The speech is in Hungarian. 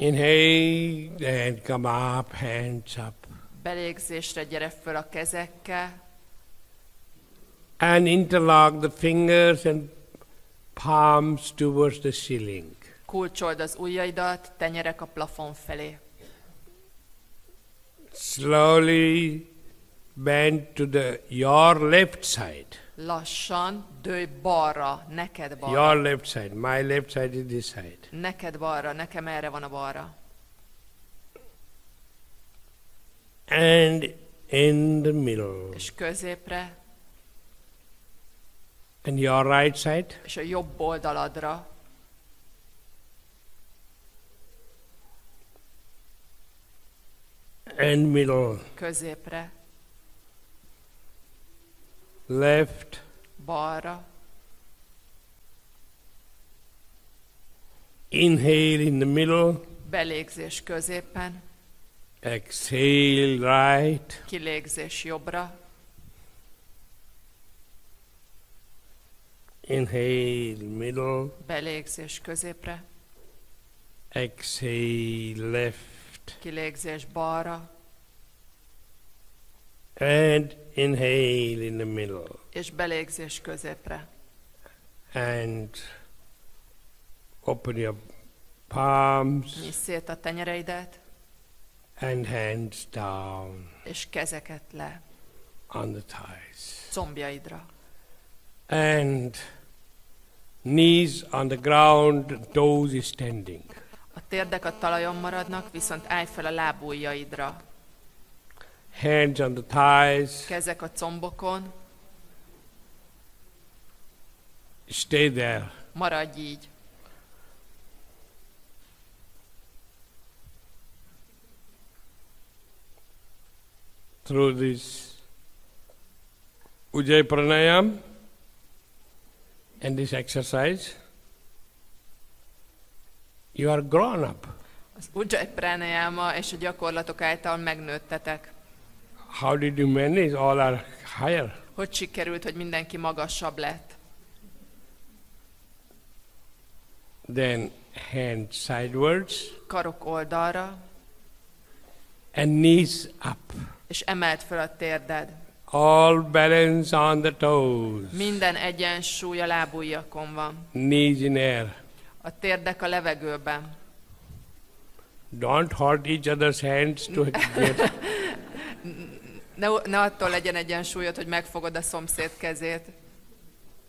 Inhale and come up, hands up. Belégzésre gyere föl a kezekkel. And interlock the fingers and palms towards the ceiling. Kulcsold az ujjaidat, tenyerek a plafon felé. Slowly bend to your left side. Lassan dőj balra, neked balra. Your left side. My left side is this side. Neked balra, nekem erre van a balra. And in the middle. És középre. And your right side. És a jobb oldaladra. And middle. Középre. Left. Balra. Inhale in the middle. Belégzés középen. Exhale right. Kilégzés jobbra. Inhale middle. Belégzés középre. Exhale left. Kilégzés balra. And inhale in the middle. És belégzés középre. And open your palms. Nyisd szét a tenyereidet. And hands down És kezeket le. on the thighs. Combjaidra. And knees on the ground, toes is standing. A térdek a talajon maradnak, viszont állj fel a lábujjaidra. Hands on the thighs. Kezek a combokon. Stay there. Maradj így. Through this Ujjayi Pranayam and this exercise, you are grown up. Az Ujjayi Pranayama és a gyakorlatok által megnőttetek. How did you manage? All are higher. Hogy sikerült, hogy mindenki magasabb lett? Then hands sidewards Karok oldalra, and knees up. és emeld fel a térded. All balance on the toes. Minden egyensúly a lábujjakon van. Knees in air. A térdek a levegőben. Don't hurt each other's hands to get. Ne attól legyen egyensúlyod, hogy megfogod a szomszéd kezét.